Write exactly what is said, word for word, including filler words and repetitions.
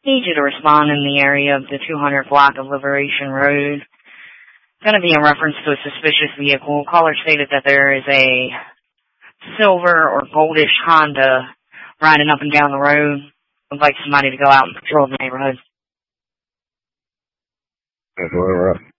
Need you to respond in the area of the two hundred block of Liberation Road. Going to be in reference to a suspicious vehicle. Caller stated that there is a silver or goldish Honda riding up and down the road. Would like somebody to go out and patrol the neighborhood. That's where we're at.